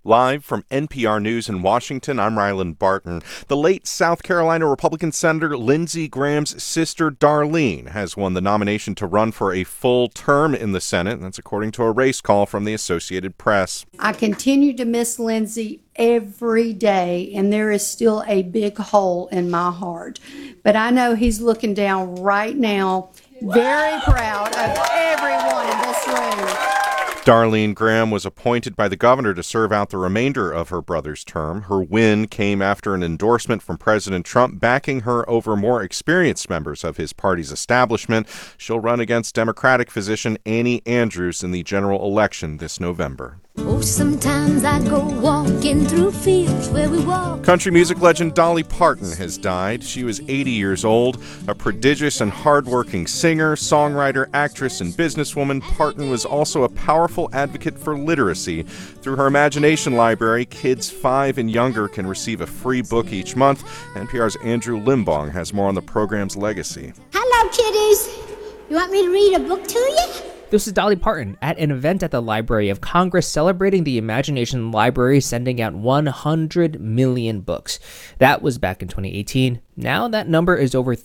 Live from NPR News in Washington, I'm Ryland Barton. The late South Carolina Republican Senator Lindsey Graham's sister Darlene has won the nomination to run for a full term in the Senate. That's according to a race call from the Associated Press. I continue to miss Lindsey every day, and there is still a big hole in my heart. But I know he's looking down right now, very proud of everyone in this room. Darlene Graham was appointed by the governor to serve out the remainder of her brother's term. Her win came after an endorsement from President Trump backing her over more experienced members of his party's establishment. She'll run against Democratic physician Annie Andrews in the general election this November. Oh, sometimes I go walking through fields where we walk. Country music legend Dolly Parton has died. She was 80 years old. A prodigious and hardworking singer, songwriter, actress, and businesswoman, Parton was also a powerful advocate for literacy. Through her Imagination Library, kids 5 and younger can receive a free book each month. NPR's Andrew Limbong has more on the program's legacy. Hello, kiddies. You want me to read a book to you? This is Dolly Parton at an event at the Library of Congress celebrating the Imagination Library sending out 100 million books. That was back in 2018. Now that number is over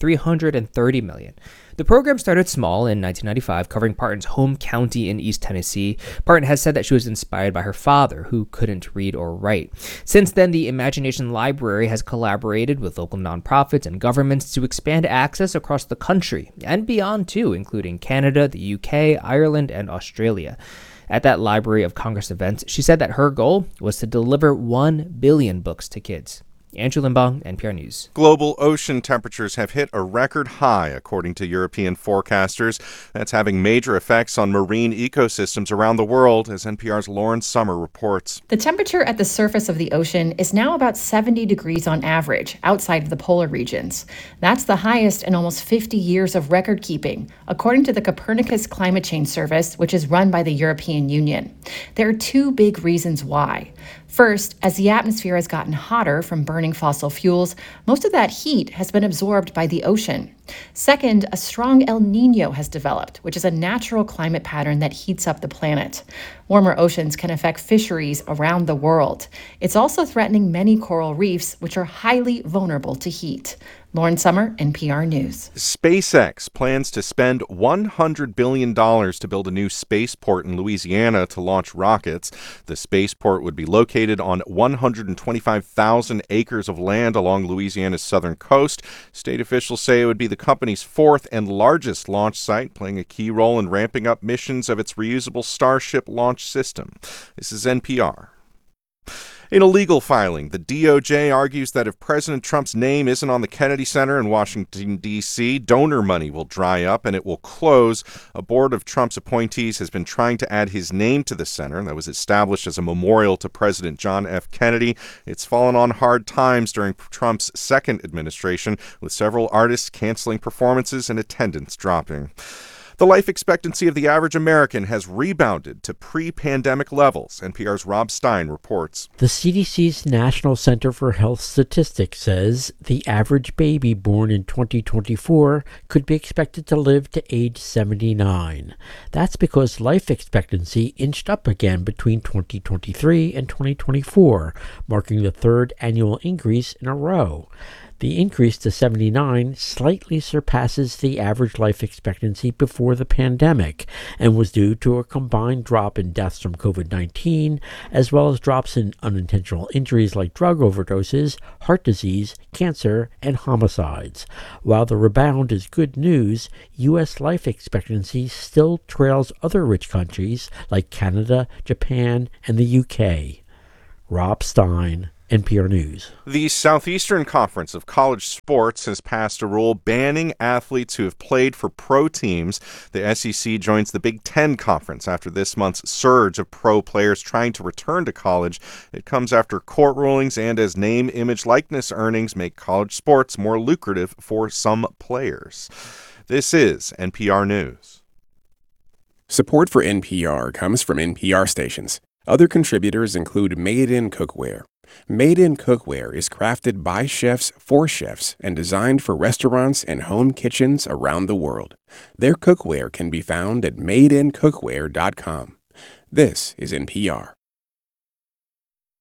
330 million. The program started small in 1995, covering Parton's home county in East Tennessee. Parton has said that she was inspired by her father, who couldn't read or write. Since then, the Imagination Library has collaborated with local nonprofits and governments to expand access across the country and beyond too, including Canada, the UK, Ireland, and Australia. At that Library of Congress event, she said that her goal was to deliver 1 billion books to kids. Andrew Limbong, NPR News. Global ocean temperatures have hit a record high, according to European forecasters. That's having major effects on marine ecosystems around the world, as NPR's Lauren Sommer reports. The temperature at the surface of the ocean is now about 70 degrees on average outside of the polar regions. That's the highest in almost 50 years of record keeping, according to the Copernicus Climate Change Service, which is run by the European Union. There are 2 big reasons why. First, as the atmosphere has gotten hotter from burning fossil fuels, most of that heat has been absorbed by the ocean. Second, a strong El Niño has developed, which is a natural climate pattern that heats up the planet. Warmer oceans can affect fisheries around the world. It's also threatening many coral reefs, which are highly vulnerable to heat. Lauren Sommer, NPR News. SpaceX plans to spend $100 billion to build a new spaceport in Louisiana to launch rockets. The spaceport would be located on 125,000 acres of land along Louisiana's southern coast. State officials say it would be the company's 4th and largest launch site, playing a key role in ramping up missions of its reusable Starship launch system. This is NPR. In a legal filing, the DOJ argues that if President Trump's name isn't on the Kennedy Center in Washington, D.C., donor money will dry up and it will close. A board of Trump's appointees has been trying to add his name to the center that was established as a memorial to President John F. Kennedy. It's fallen on hard times during Trump's second administration, with several artists canceling performances and attendance dropping. The life expectancy of the average American has rebounded to pre-pandemic levels, NPR's Rob Stein reports. The CDC's National Center for Health Statistics says the average baby born in 2024 could be expected to live to age 79. That's because life expectancy inched up again between 2023 and 2024, marking the 3rd annual increase in a row. The increase to 79 slightly surpasses the average life expectancy before the pandemic and was due to a combined drop in deaths from COVID-19, as well as drops in unintentional injuries like drug overdoses, heart disease, cancer, and homicides. While the rebound is good news, U.S. life expectancy still trails other rich countries like Canada, Japan, and the U.K. Rob Stein, NPR News. The Southeastern Conference of College Sports has passed a rule banning athletes who have played for pro teams. The SEC joins the Big Ten Conference after this month's surge of pro players trying to return to college. It comes after court rulings and as name, image, likeness earnings make college sports more lucrative for some players. This is NPR News. Support for NPR comes from NPR stations. Other contributors include Made in Cookware. Made in Cookware is crafted by chefs for chefs and designed for restaurants and home kitchens around the world. Their cookware can be found at madeincookware.com. This is NPR.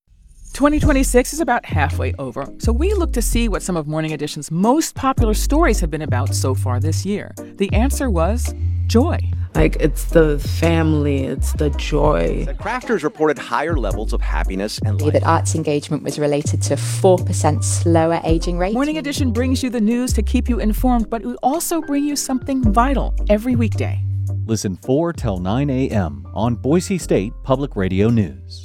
2026 is about halfway over, so we look to see what some of Morning Edition's most popular stories have been about so far this year. The answer was joy. Like, it's the family, it's the joy. The crafters reported higher levels of happiness and life. That arts engagement was related to 4% slower aging rate. Morning Edition brings you the news to keep you informed, but we also bring you something vital every weekday. Listen 4 till 9 a.m. on Boise State Public Radio News.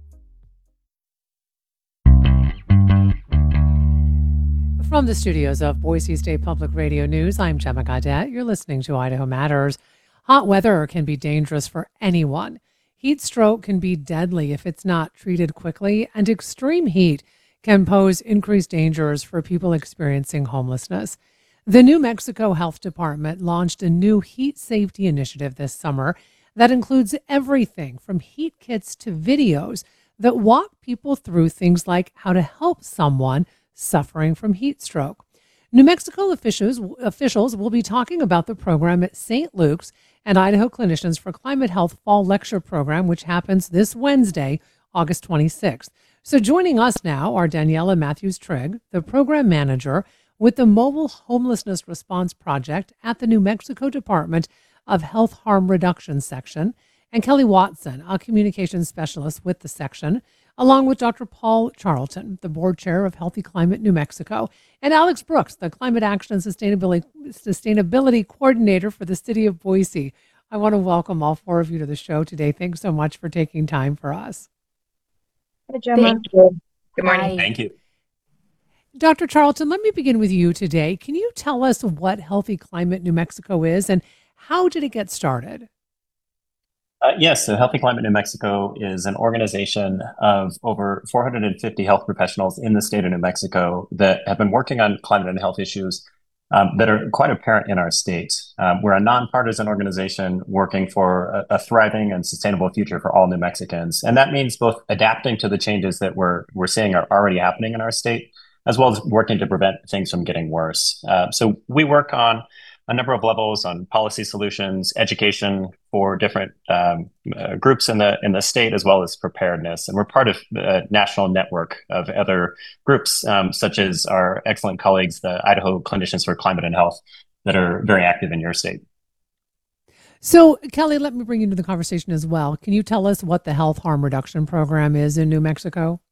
From the studios of Boise State Public Radio News, I'm Gemma Gaudet. You're listening to Idaho Matters. Hot weather can be dangerous for anyone. Heat stroke can be deadly if it's not treated quickly, and extreme heat can pose increased dangers for people experiencing homelessness. The New Mexico Health Department launched a new heat safety initiative this summer that includes everything from heat kits to videos that walk people through things like how to help someone suffering from heat stroke. New Mexico officials will be talking about the program at St. Luke's and Idaho Clinicians for Climate Health Fall Lecture Program, which happens this Wednesday, August 26th. So joining us now are Daniela Matthews-Trigg, the program manager with the Mobile Homelessness Response Project at the New Mexico Department of Health Harm Reduction Section, and Kelly Watson, a communications specialist with the section, along with Dr. Paul Charlton, the board chair of Healthy Climate New Mexico, and Alex Brooks, the Climate Action and Sustainability Coordinator for the City of Boise. I want to welcome all four of you to the show today. Thanks so much for taking time for us. Hi, Gemma. Thank you. Good morning. Hi. Thank you. Dr. Charlton, let me begin with you today. Can you tell us what Healthy Climate New Mexico is and how did it get started? Yes, so Healthy Climate New Mexico is an organization of over 450 health professionals in the state of New Mexico that have been working on climate and health issues that are quite apparent in our state. We're a nonpartisan organization working for a thriving and sustainable future for all New Mexicans. And that means both adapting to the changes that we're seeing are already happening in our state, as well as working to prevent things from getting worse. So we work on a number of levels on policy solutions, education for different groups in the state, as well as preparedness. And we're part of a national network of other groups, such as our excellent colleagues, the Idaho Clinicians for Climate and Health, that are very active in your state. So, Kelly, let me bring you into the conversation as well. Can you tell us what the Health Harm Reduction Program is in New Mexico?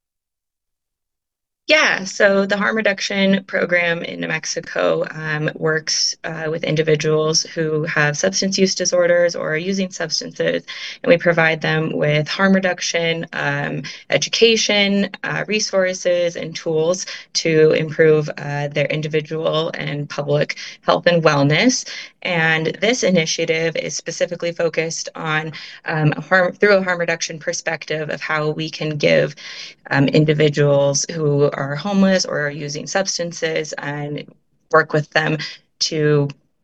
Yeah, so the harm reduction program in New Mexico works with individuals who have substance use disorders or are using substances, and we provide them with harm reduction, education, resources, and tools to improve their individual and public health and wellness. And this initiative is specifically focused on through a harm reduction perspective of how we can give individuals who are homeless or are using substances and work with them to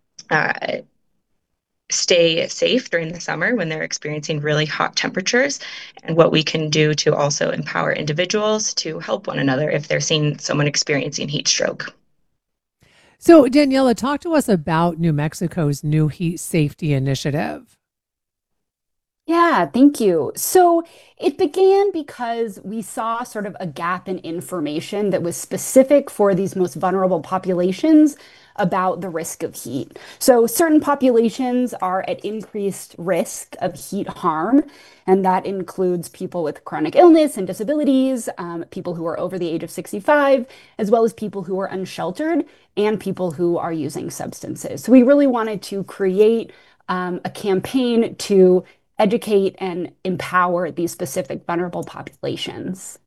stay safe during the summer when they're experiencing really hot temperatures, and what we can do to also empower individuals to help one another if they're seeing someone experiencing heat stroke. So, Daniela, talk to us about New Mexico's new heat safety initiative. Yeah, thank you. So it began because we saw sort of a gap in information that was specific for these most vulnerable populations about the risk of heat. So certain populations are at increased risk of heat harm, and that includes people with chronic illness and disabilities, people who are over the age of 65, as well as people who are unsheltered and people who are using substances. So we really wanted to create a campaign to educate and empower these specific vulnerable populations.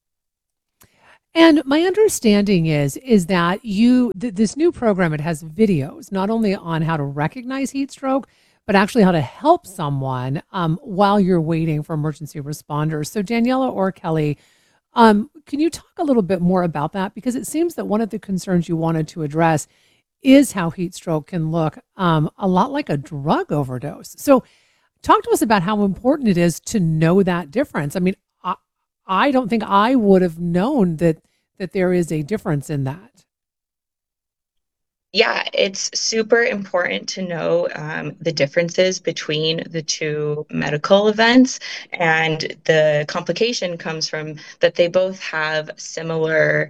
And my understanding is that this new program, it has videos, not only on how to recognize heat stroke, but actually how to help someone while you're waiting for emergency responders. So Daniela or Kelly, can you talk a little bit more about that? Because it seems that one of the concerns you wanted to address is how heat stroke can look a lot like a drug overdose. So talk to us about how important it is to know that difference. I mean, I don't think I would have known that there is a difference in that. Yeah, it's super important to know the differences between the two medical events. And the complication comes from that they both have similar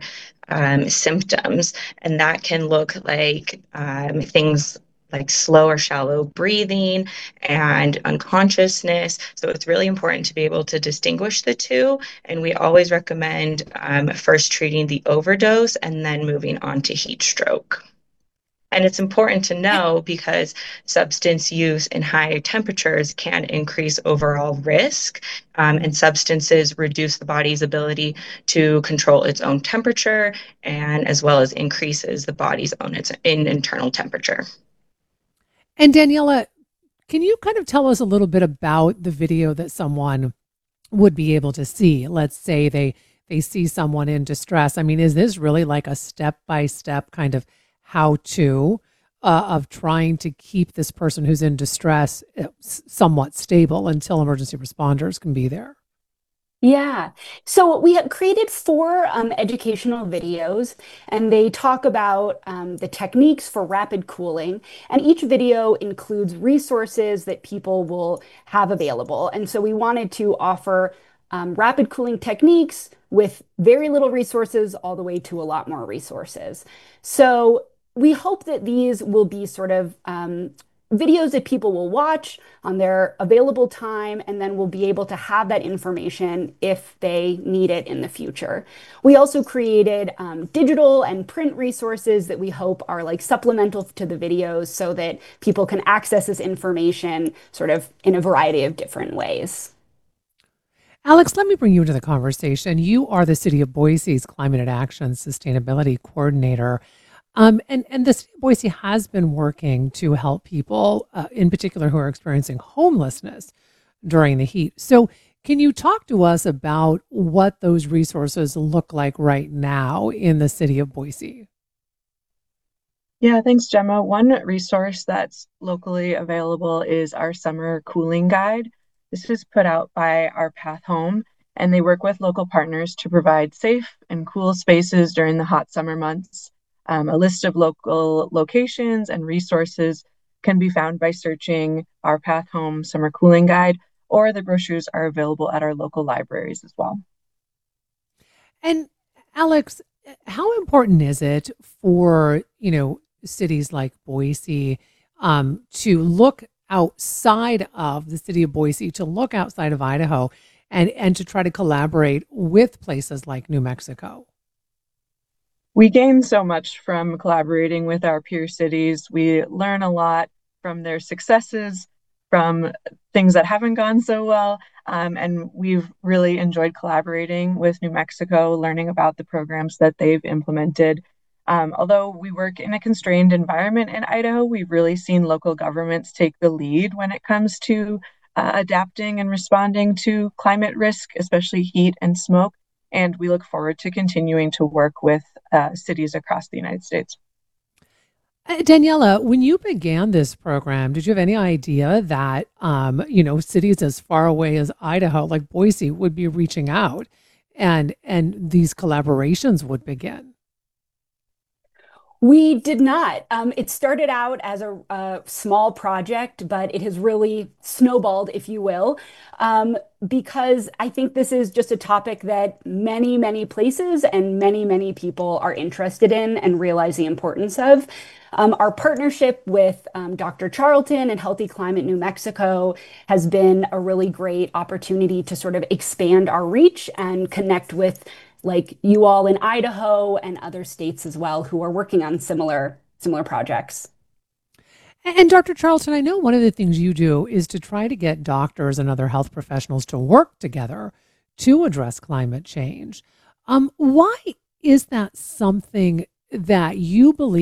symptoms. And that can look like things like slow or shallow breathing and unconsciousness. So it's really important to be able to distinguish the two. And we always recommend first treating the overdose and then moving on to heat stroke. And it's important to know because substance use in high temperatures can increase overall risk, and substances reduce the body's ability to control its own temperature and as well as increases the body's own internal temperature. And Daniela, can you kind of tell us a little bit about the video that someone would be able to see? Let's say they see someone in distress. I mean, is this really like a step-by-step kind of how-to of trying to keep this person who's in distress somewhat stable until emergency responders can be there? Yeah. So we have created 4 educational videos, and they talk about the techniques for rapid cooling. And each video includes resources that people will have available. And so we wanted to offer rapid cooling techniques with very little resources all the way to a lot more resources. So we hope that these will be sort of videos that people will watch on their available time, and then will be able to have that information if they need it in the future. We also created digital and print resources that we hope are like supplemental to the videos so that people can access this information sort of in a variety of different ways. Alex, let me bring you into the conversation. You are the City of Boise's Climate Action Sustainability Coordinator. And the City of Boise has been working to help people, in particular, who are experiencing homelessness during the heat. So can you talk to us about what those resources look like right now in the City of Boise? Yeah, thanks, Gemma. One resource that's locally available is our summer cooling guide. This is put out by Our Path Home, and they work with local partners to provide safe and cool spaces during the hot summer months. A list of local locations and resources can be found by searching Our Path Home Summer Cooling Guide, or the brochures are available at our local libraries as well. And Alex, how important is it for, cities like Boise to look outside of the City of Boise, to look outside of Idaho and to try to collaborate with places like New Mexico? We gain so much from collaborating with our peer cities. We learn a lot from their successes, from things that haven't gone so well. And we've really enjoyed collaborating with New Mexico, learning about the programs that they've implemented. Although we work in a constrained environment in Idaho, we've really seen local governments take the lead when it comes to adapting and responding to climate risk, especially heat and smoke. And we look forward to continuing to work with cities across the United States. Daniela, when you began this program, did you have any idea that, cities as far away as Idaho, like Boise, would be reaching out and these collaborations would begin? We did not. It started out as a small project, but it has really snowballed, if you will, because I think this is just a topic that many, many places and many, many people are interested in and realize the importance of. Our partnership with Dr. Charlton and Healthy Climate New Mexico has been a really great opportunity to sort of expand our reach and connect with like you all in Idaho and other states as well who are working on similar projects. And Dr. Charlton, I know one of the things you do is to try to get doctors and other health professionals to work together to address climate change. Why is that something that you believe